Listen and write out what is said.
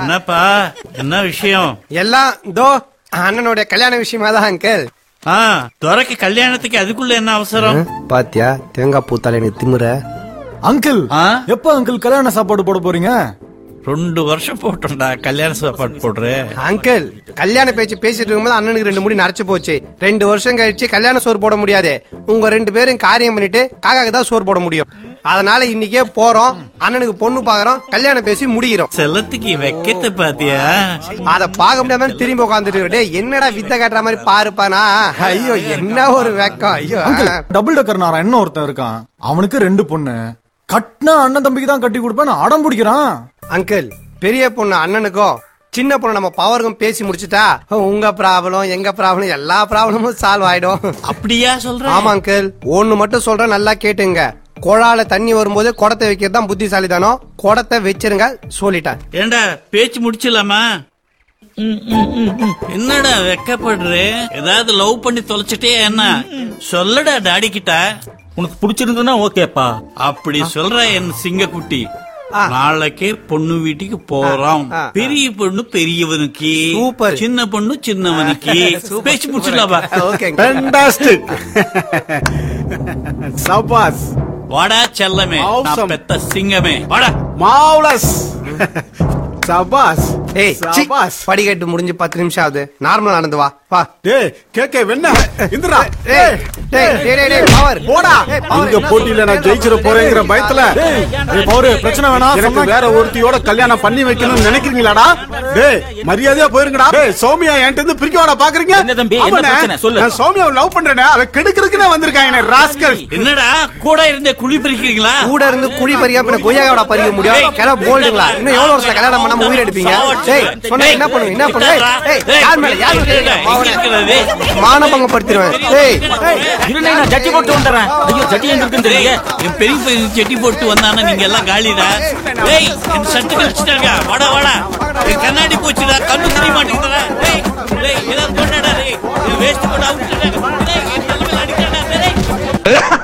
என்னப்பா என்ன விஷயம்? எல்லாம் தோ அண்ணனுடைய கல்யாண விஷயமா தான் அங்கிள். துரைக்கு கல்யாணத்துக்கு அதுக்குள்ள என்ன அவசரம்? பாத்தியா தேங்காய் பூத்தால எனக்கு திமுற. அங்கிள் எப்ப அங்கிள் கல்யாண சாப்பாடு போட போறீங்க? 2 வருஷம் போட்டோம்டா கல்யாண சாப்பாடு போடுறேன். அங்கிள் கல்யாண பேச்சு பேசிட்டு இருக்கும்போது அண்ணனுக்கு 2 முடி நரைச்சு போச்சு. 2 வருஷம் கழிச்சு கல்யாண சோறு போட முடியாது. உங்க 2 பேரும் காரியம் பண்ணிட்டு காக்காக்கு தான் சோறு போட முடியும். அதனால இன்னைக்கே போறோம், அண்ணனுக்கு பொண்ணு பாக்குறோம், கல்யாணம் பேசி முடிக்கிறோம். செல்லத்துக்கு வைக்கத்தை பாத்தியா? அத பாக்க முடியாம திரும்பி உட்காந்துட்டு என்னடா வித்த காட்டுற மாதிரி பாருப்பானா. ஐயோ என்ன ஒரு வெக்கம். ஐயோ டபுள் டக்கர் நாரா என்ன ஒருத்தன் இருக்கான், அவனுக்கு 2 பொண்ணு. கட்டினா அண்ணன் தம்பிக்கு தான் கட்டி கொடுப்பேன் அடம் பிடிக்கிறான். அங்கிள் பெரிய பொண்ணு அண்ணனுக்கும் சின்ன பொண்ணு நம்ம பவருக்கும் பேசி முடிச்சுட்டா உங்க ப்ராப்ளம் எங்க ப்ராப்ளம் எல்லா ப்ராப்ளமும் சால்வ் ஆயிடும். அப்படியா சொல்ற? ஆமா அங்கிள், ஒண்ணு மட்டும் சொல்றேன் நல்லா கேட்டுங்க. குழால தண்ணி வரும்போது குடத்தை வைக்கிறது தான் புத்திசாலிதானோ. குடத்தை வச்சிருங்க சொல்லிட்டேன். ஏண்டா பேச்சு முடிச்சலாமா? என்னடா வெக்கப்படுற? ஏதாவது லவ் பண்ணி தொலைச்சிட்டே என்ன சொல்லடா டாடி கிட்ட. உனக்கு பிடிச்சிருந்தா ஓகேப்பா. அப்படி சொல்ற என் சிங்கக்குட்டி. நாளைக்கே பொண்ணு வீட்டுக்கு போறோம். பெரிய பொண்ணு பெரியவனுக்கு, சூப்பர். சின்ன பொண்ணு சின்னவனுக்கு. பேச்சு முடிச்சிடலாமா? சபாஸ். வாடா செல்லமே, நான் பெத்த சிங்கமே. வாடா மாவுலஸ். சபாஸ். ஏய் சபாஸ். படிக்கட்டு முடிஞ்சு 10 நிமிஷம் ஆகுது, நார்மலா நடந்து வா. வா. டேய் கேக்கே வெண்ண இந்திரா. டேய் டேய் டேய் பவர் போடா. இந்த போட்டியில நான் ஜெயிச்சிர போறேங்கற பயத்துல. டேய் பவர் பிரச்சனை வேணாம், எனக்கு வேற ஒருத்தியோட கல்யாணம் பண்ணி வைக்கணும்னு நினைக்கிறீங்களாடா? டேய் மரியாதையா போயிருங்கடா. டேய் சௌமியா என்கிட்ட இருந்து பிரிக்கவாடா பாக்குறீங்க? என்ன தம்பி என்ன பிரச்சனை சொல்லு. நான் சௌமியாவை லவ் பண்றேனே, அவ கெடுக்கிறதுக்குனே வந்திருக்காங்க ராஸ்கல். என்னடா கூட இருந்தே குழி பறிக்கிறீங்களா? கூட இருந்து குழி பறியா பின்ன கொய்யாவோட பறிக்க முடியும்? கிள போல்டுங்களா? இன்னும் எவ்வளவு வருஷம் கல்யாணம் பண்ணாம உயிர் எடுப்பீங்க? டேய் சொன்னா என்ன பண்ணுவீங்க? என்ன பண்ணுவீங்க? டேய் யார் மேல யார் மானபங்கப்படுத்திடுவேன். டேய் இருங்க நான் ஜட்டி போட்டு வந்துறேன். ஐயோ ஜட்டி எங்க இருக்குன்னு தெரியல. என் பெரிய ஜட்டி போட்டு வந்தானே நீங்க எல்லாம் காலிடா. டேய் என் சட்டை கழிச்சிட்டாங்க. வாடா வாடா.